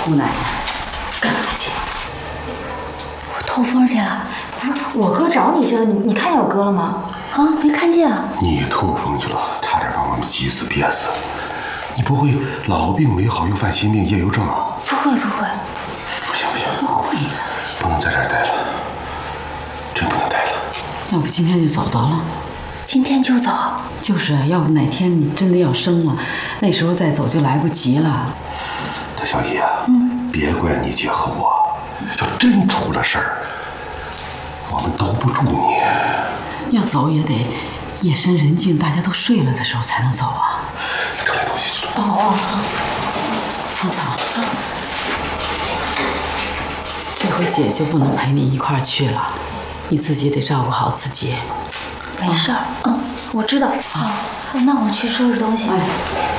姑奶奶，干嘛去？ 我透风去了。 不是，我哥找你去了，你看见我哥了吗？ 啊，没看见啊。 你透风去了，差点把我们急死憋死。你不会老病没好又犯新病，夜游症啊？ 不会不会。 不行不行， 不会的， 不能在这儿待了，真不能待了。 要不今天就走得了？ 今天就走？ 就是啊，要不哪天你真的要生了，那时候再走就来不及了。 大小姨啊，别怪你姐和我，要真出了事儿，我们兜不住你。 要走也得夜深人静，大家都睡了的时候才能走啊。 这来东西。 哦，芳草，这回姐就不能陪你一块儿去了，你自己得照顾好自己。 没事儿，我知道。好，那我去收拾东西。 哎。